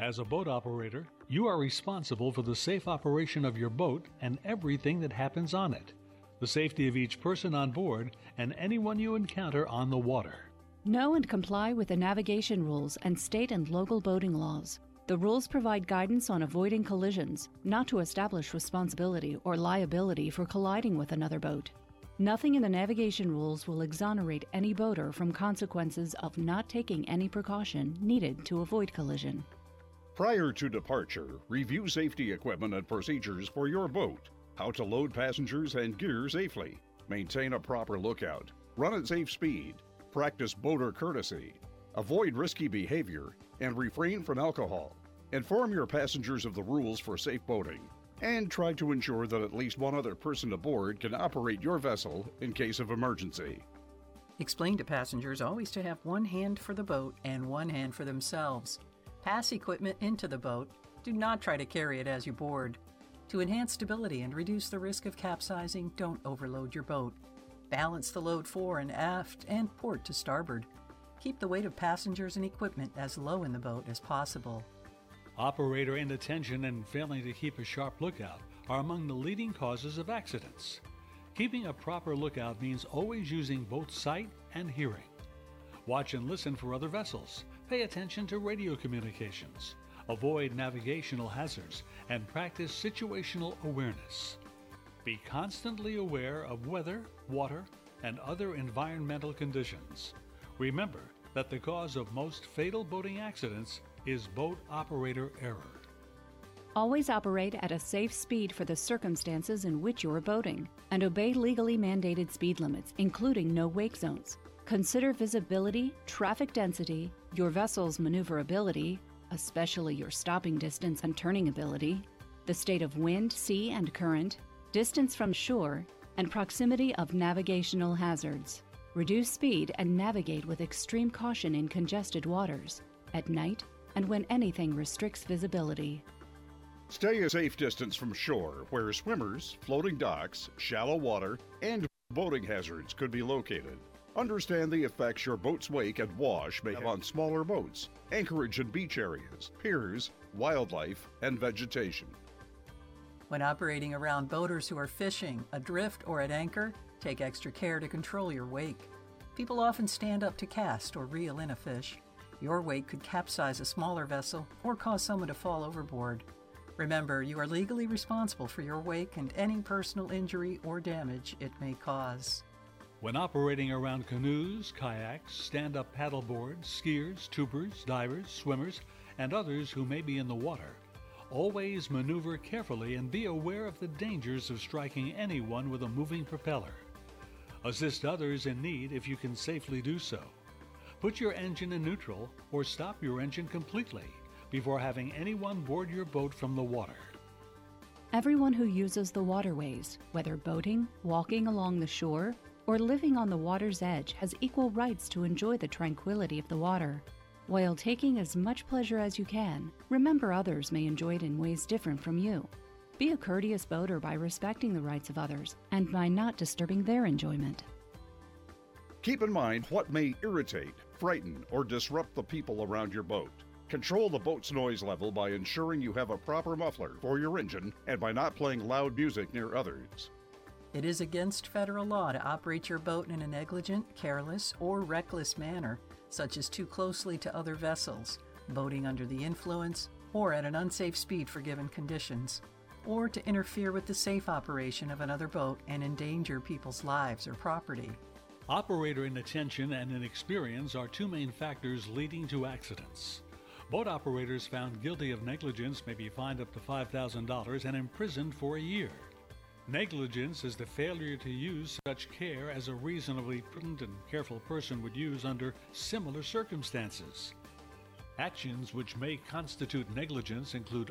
As a boat operator, you are responsible for the safe operation of your boat and everything that happens on it, the safety of each person on board, and anyone you encounter on the water. Know and comply with the navigation rules and state and local boating laws. The rules provide guidance on avoiding collisions, not to establish responsibility or liability for colliding with another boat. Nothing in the navigation rules will exonerate any boater from consequences of not taking any precaution needed to avoid collision. Prior to departure, review safety equipment and procedures for your boat, how to load passengers and gear safely, maintain a proper lookout, run at safe speed, practice boater courtesy, avoid risky behavior, and refrain from alcohol. Inform your passengers of the rules for safe boating, and try to ensure that at least one other person aboard can operate your vessel in case of emergency. Explain to passengers always to have one hand for the boat and one hand for themselves. Pass equipment into the boat. Do not try to carry it as you board. To enhance stability and reduce the risk of capsizing, don't overload your boat. Balance the load fore and aft and port to starboard. Keep the weight of passengers and equipment as low in the boat as possible. Operator inattention and failing to keep a sharp lookout are among the leading causes of accidents. Keeping a proper lookout means always using both sight and hearing. Watch and listen for other vessels. Pay attention to radio communications. Avoid navigational hazards and practice situational awareness. Be constantly aware of weather, water, and other environmental conditions. Remember that the cause of most fatal boating accidents is boat operator error. Always operate at a safe speed for the circumstances in which you are boating, and obey legally mandated speed limits, including no wake zones. Consider visibility, traffic density, your vessel's maneuverability, especially your stopping distance and turning ability, the state of wind, sea, and current, distance from shore, and proximity of navigational hazards. Reduce speed and navigate with extreme caution in congested waters, at night, and when anything restricts visibility. Stay a safe distance from shore where swimmers, floating docks, shallow water, and boating hazards could be located. Understand the effects your boat's wake and wash may have on smaller boats, anchorage and beach areas, piers, wildlife, and vegetation. When operating around boaters who are fishing, adrift, or at anchor, take extra care to control your wake. People often stand up to cast or reel in a fish. Your wake could capsize a smaller vessel or cause someone to fall overboard. Remember, you are legally responsible for your wake and any personal injury or damage it may cause. When operating around canoes, kayaks, stand-up paddleboards, skiers, tubers, divers, swimmers, and others who may be in the water, always maneuver carefully and be aware of the dangers of striking anyone with a moving propeller. Assist others in need if you can safely do so. Put your engine in neutral or stop your engine completely before having anyone board your boat from the water. Everyone who uses the waterways, whether boating, walking along the shore, or living on the water's edge, has equal rights to enjoy the tranquility of the water. While taking as much pleasure as you can, remember others may enjoy it in ways different from you. Be a courteous boater by respecting the rights of others and by not disturbing their enjoyment. Keep in mind what may irritate, frighten, or disrupt the people around your boat. Control the boat's noise level by ensuring you have a proper muffler for your engine and by not playing loud music near others. It is against federal law to operate your boat in a negligent, careless, or reckless manner, such as too closely to other vessels, boating under the influence, or at an unsafe speed for given conditions, or to interfere with the safe operation of another boat and endanger people's lives or property. Operator inattention and inexperience are two main factors leading to accidents. Boat operators found guilty of negligence may be fined up to $5,000 and imprisoned for a year. Negligence is the failure to use such care as a reasonably prudent and careful person would use under similar circumstances. Actions which may constitute negligence include